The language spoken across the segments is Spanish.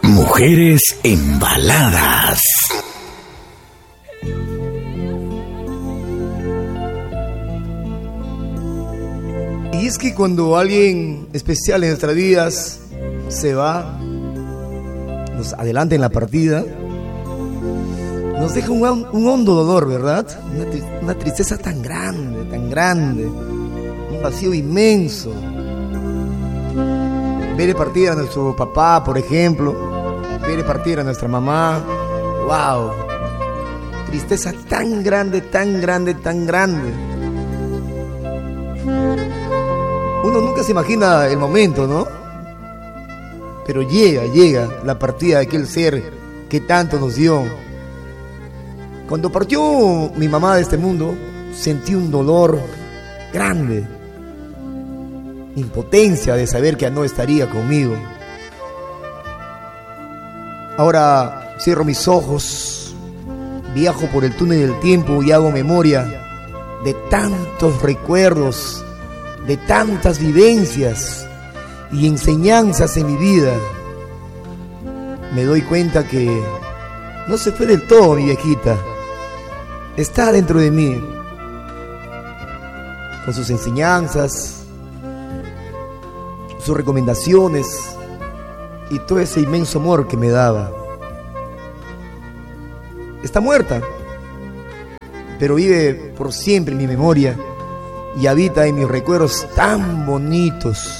Mujeres embaladas. Y es que cuando alguien especial en nuestras vidas se va, nos adelanta en la partida, nos deja un hondo dolor, ¿verdad? Una tristeza tan grande, un vacío inmenso. Ver partir a nuestro papá, por ejemplo, ver partir a nuestra mamá, ¡wow! Tristeza tan grande. Uno nunca se imagina el momento, ¿no? Pero llega la partida de aquel ser que tanto nos dio. Cuando partió mi mamá de este mundo, sentí un dolor grande, impotencia de saber que ya no estaría conmigo. Ahora cierro mis ojos, viajo por el túnel del tiempo y hago memoria de tantos recuerdos, de tantas vivencias y enseñanzas en mi vida. Me doy cuenta que no se fue del todo mi viejita. Está dentro de mí, con sus enseñanzas, sus recomendaciones y todo ese inmenso amor que me daba. Está muerta, pero vive por siempre en mi memoria y habita en mis recuerdos tan bonitos,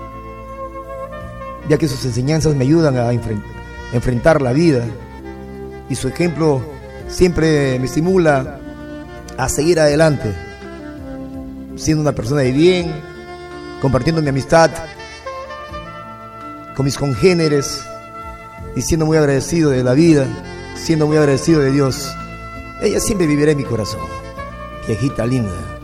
ya que sus enseñanzas me ayudan a enfrentar la vida y su ejemplo siempre me estimula a seguir adelante, siendo una persona de bien, compartiendo mi amistad con mis congéneres y siendo muy agradecido de la vida, siendo muy agradecido de Dios. Ella siempre vivirá en mi corazón, viejita linda.